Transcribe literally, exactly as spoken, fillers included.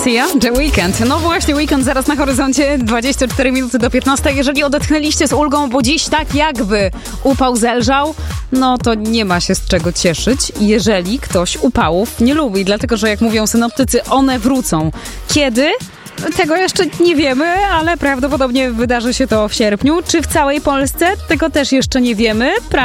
Sia, The Weekend. No właśnie, weekend zaraz na horyzoncie, dwadzieścia cztery minuty do piętnastej. Jeżeli odetchnęliście z ulgą, bo dziś tak jakby upał zelżał, no to nie ma się z czego cieszyć, jeżeli ktoś upałów nie lubi. Dlatego, że jak mówią synoptycy, one wrócą. Kiedy? Tego jeszcze nie wiemy, ale prawdopodobnie wydarzy się to w sierpniu. Czy w całej Polsce? Tego też jeszcze nie wiemy.